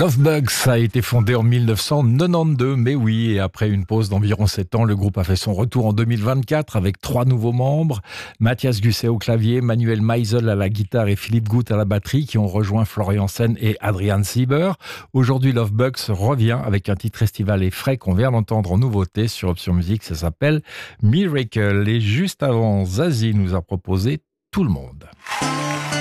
Lovebugs a été fondé en 1992, mais oui, et après une pause d'environ 7 ans, le groupe a fait son retour en 2024 avec 3 nouveaux membres. Mathias Gusset au clavier, Manuel Meisel à la guitare et Philippe Goutte à la batterie qui ont rejoint Florian Sen et Adrian Sieber. Aujourd'hui, Lovebugs revient avec un titre estival et frais qu'on vient d'entendre en nouveauté sur Option Musique, ça s'appelle Miracle. Et juste avant, Zazie nous a proposé Tout le monde.